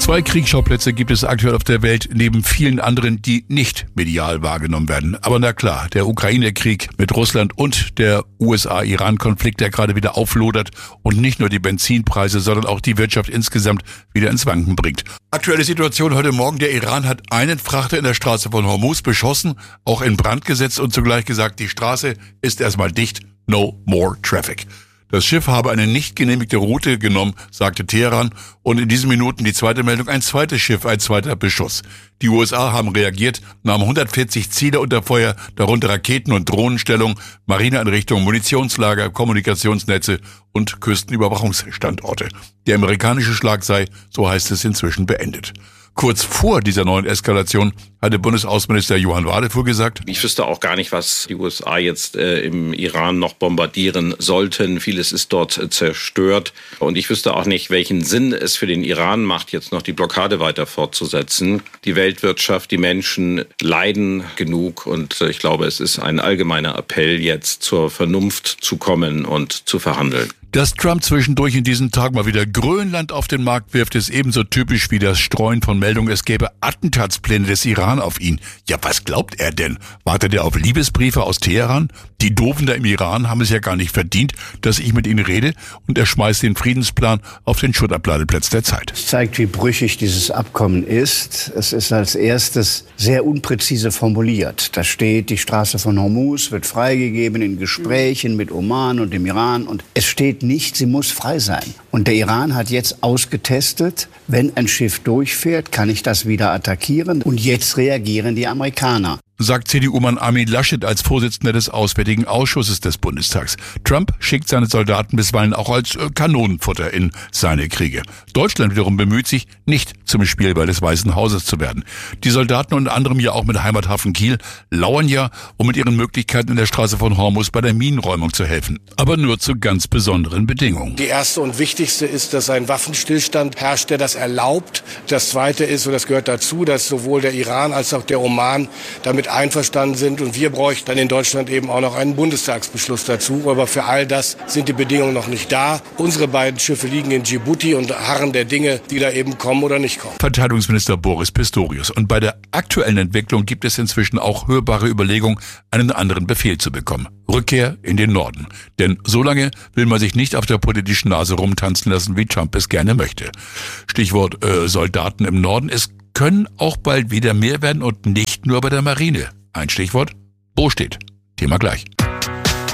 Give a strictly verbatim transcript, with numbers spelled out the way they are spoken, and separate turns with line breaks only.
Zwei Kriegsschauplätze gibt es aktuell auf der Welt, neben vielen anderen, die nicht medial wahrgenommen werden. Aber na klar, der Ukraine-Krieg mit Russland und der U S A-Iran-Konflikt, der gerade wieder auflodert und nicht nur die Benzinpreise, sondern auch die Wirtschaft insgesamt wieder ins Wanken bringt. Aktuelle Situation heute Morgen, der Iran hat einen Frachter in der Straße von Hormuz beschossen, auch in Brand gesetzt und zugleich gesagt, die Straße ist erstmal dicht, no more traffic. Das Schiff habe eine nicht genehmigte Route genommen, sagte Teheran, und in diesen Minuten die zweite Meldung, ein zweites Schiff, ein zweiter Beschuss. Die U S A haben reagiert, nahmen hundertvierzig Ziele unter Feuer, darunter Raketen- und Drohnenstellungen, Marineeinrichtungen, Munitionslager, Kommunikationsnetze und Küstenüberwachungsstandorte. Der amerikanische Schlag sei, so heißt es inzwischen, beendet. Kurz vor dieser neuen Eskalation hatte Bundesaußenminister Johann Wadefuhr gesagt:
Ich wüsste auch gar nicht, was die U S A jetzt äh, im Iran noch bombardieren sollten. Vieles ist dort äh, zerstört. Und ich wüsste auch nicht, welchen Sinn es für den Iran macht, jetzt noch die Blockade weiter fortzusetzen. Die Weltwirtschaft, die Menschen leiden genug. Und äh, ich glaube, es ist ein allgemeiner Appell, jetzt zur Vernunft zu kommen und zu verhandeln.
Dass Trump zwischendurch in diesen Tagen mal wieder Grönland auf den Markt wirft, ist ebenso typisch wie das Streuen von Meldungen, es gäbe Attentatspläne des Iran auf ihn. Ja, was glaubt er denn? Wartet er auf Liebesbriefe aus Teheran? Die Doofen da im Iran haben es ja gar nicht verdient, dass ich mit ihnen rede, und er schmeißt den Friedensplan auf den Schuttabladeplatz der Zeit.
Es zeigt, wie brüchig dieses Abkommen ist. Es ist als erstes sehr unpräzise formuliert. Da steht, die Straße von Hormuz wird freigegeben in Gesprächen mit Oman und dem Iran, und es steht nicht, sie muss frei sein. Und der Iran hat jetzt ausgetestet, wenn ein Schiff durchfährt, kann ich das wieder attackieren. Und jetzt reagieren die Amerikaner,
sagt C D U-Mann Armin Laschet als Vorsitzender des Auswärtigen Ausschusses des Bundestags. Trump schickt seine Soldaten bisweilen auch als äh, Kanonenfutter in seine Kriege. Deutschland wiederum bemüht sich, nicht zum Spielball des Weißen Hauses zu werden. Die Soldaten, unter anderem ja auch mit Heimathafen Kiel, lauern ja, um mit ihren Möglichkeiten in der Straße von Hormuz bei der Minenräumung zu helfen. Aber nur zu ganz besonderen Bedingungen.
Die erste und wichtigste ist, dass ein Waffenstillstand herrscht, der das erlaubt. Das zweite ist, und das gehört dazu, dass sowohl der Iran als auch der Oman damit einverstanden sind, und wir bräuchten dann in Deutschland eben auch noch einen Bundestagsbeschluss dazu. Aber für all das sind die Bedingungen noch nicht da. Unsere beiden Schiffe liegen in Djibouti und harren der Dinge, die da eben kommen oder nicht kommen.
Verteidigungsminister Boris Pistorius. Und bei der aktuellen Entwicklung gibt es inzwischen auch hörbare Überlegungen, einen anderen Befehl zu bekommen. Rückkehr in den Norden. Denn so lange will man sich nicht auf der politischen Nase rumtanzen lassen, wie Trump es gerne möchte. Stichwort äh, Soldaten im Norden. Es können auch bald wieder mehr werden, und nicht nur bei der Marine. Ein Stichwort: Wo steht? Thema gleich.